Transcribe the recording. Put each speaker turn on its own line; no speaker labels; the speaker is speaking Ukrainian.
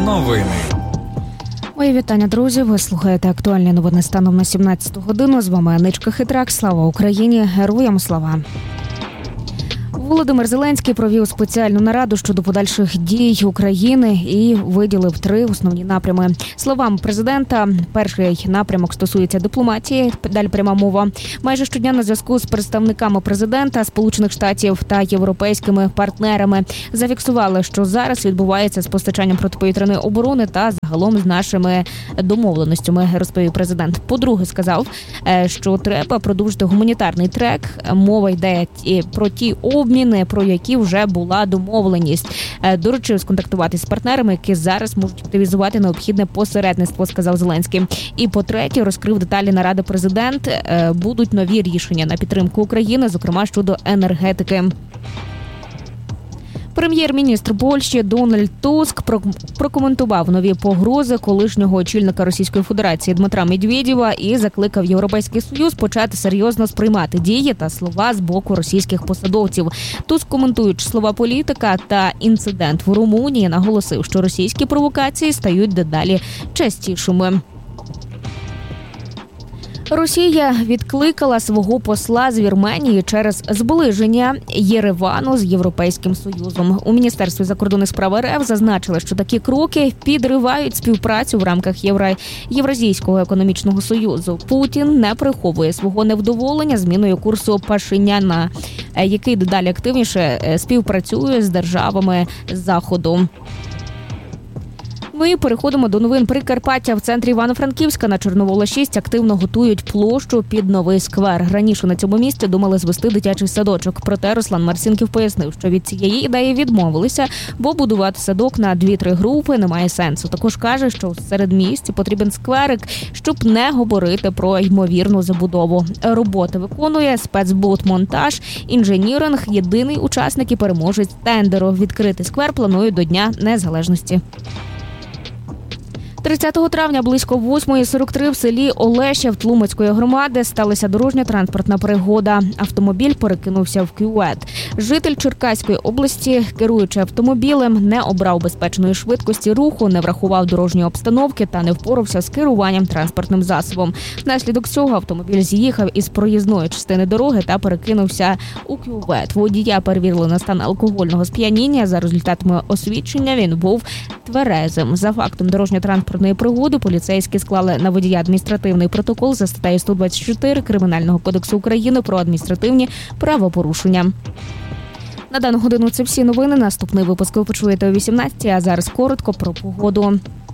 Новини.
Мої вітання, друзі. Ви слухаєте актуальні новини станом на 17 годину. З вами Аничка Хитрак. Слава Україні! Героям слава! Володимир Зеленський провів спеціальну нараду щодо подальших дій України і виділив 3 основні напрями. Словам президента, перший напрямок стосується дипломатії, далі пряма мова. Майже щодня на зв'язку з представниками президента, Сполучених Штатів та європейськими партнерами зафіксували, що зараз відбувається з постачанням протиповітряної оборони та загалом з нашими домовленостями, розповів президент. По-друге, сказав, що треба продовжити гуманітарний трек. Мова йде про ті обміни, про які вже була домовленість. Доручив сконтактувати з партнерами, які зараз можуть активізувати необхідне посередництво, сказав Зеленський. І по-третє, розкрив деталі наради президент. Будуть нові рішення на підтримку України, зокрема щодо енергетики. Прем'єр-міністр Польщі Дональд Туск прокоментував нові погрози колишнього очільника Російської Федерації Дмитра Медведєва і закликав Європейський Союз почати серйозно сприймати дії та слова з боку російських посадовців. Туск, коментуючи слова політика та інцидент в Румунії, наголосив, що російські провокації стають дедалі частішими. Росія відкликала свого посла з Вірменії через зближення Єревану з Європейським Союзом. У Міністерстві закордонних справ РФ зазначили, що такі кроки підривають співпрацю в рамках Євразійського економічного союзу. Путін не приховує свого невдоволення зміною курсу Пашиняна, який дедалі активніше співпрацює з державами Заходу. Ми переходимо до новин. Прикарпаття. В центрі Івано-Франківська на Чорновола 6 активно готують площу під новий сквер. Раніше на цьому місці думали звести дитячий садочок. Проте Руслан Марцінків пояснив, що від цієї ідеї відмовилися, бо будувати садок на 2-3 групи немає сенсу. Також каже, що в середмісті потрібен скверик, щоб не говорити про ймовірну забудову. Роботи виконує спецбудмонтаж, інженіринг. Єдиний учасник і переможець тендеру. Відкрити сквер планують до Дня Незалежності. 30 травня близько 8:43 в селі Олешів Тлумацької громади сталася дорожньо-транспортна пригода. Автомобіль перекинувся в кювет. Житель Черкаської області, керуючи автомобілем, не обрав безпечної швидкості руху, не врахував дорожньої обстановки та не впорався з керуванням транспортним засобом. Внаслідок цього автомобіль з'їхав із проїзної частини дороги та перекинувся у кювет. Водія перевірили на стан алкогольного сп'яніння. За результатами освідчення він був тверезим. За фактом дорожньо-транспортної пригоди поліцейські склали на водія адміністративний протокол за статтею 124 Кримінального кодексу України про адміністративні правопорушення. На дану годину це всі новини. Наступний випуск ви почуєте о 18:00, а зараз коротко про погоду.